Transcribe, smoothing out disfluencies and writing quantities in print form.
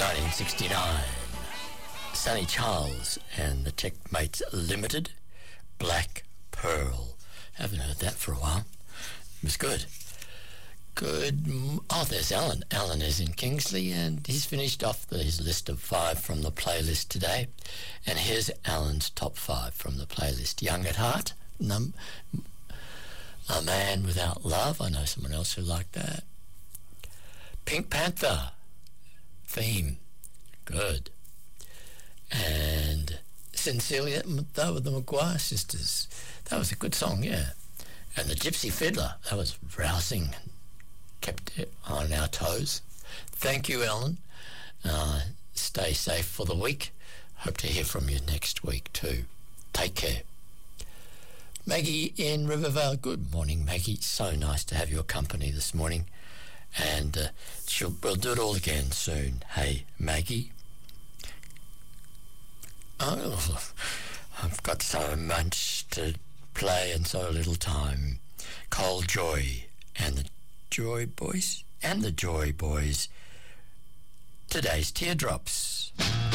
1969. Sonny Charles and the Checkmates Limited, Black Pearl. Haven't heard that for a while. It was good. Good. Oh, there's Alan. Alan is in Kingsley, and he's finished off his list of 5 from the playlist today. And here's Alan's top 5 from the playlist. Young at Heart, A Man Without Love. I know someone else who liked that. Pink Panther, Theme. Good. And Sincerely, that with the Maguire Sisters. That was a good song, yeah. And the Gypsy Fiddler, that was rousing. Kept it on our toes. Thank you, Ellen. Stay safe for the week. Hope to hear from you next week too. Take care. Maggie in Rivervale. Good morning, Maggie. So nice to have your company this morning. And we'll do it all again soon. Hey, Maggie. Oh, I've got so much to play and so little time. Cole Joy and the Joy Boys. Today's Teardrops.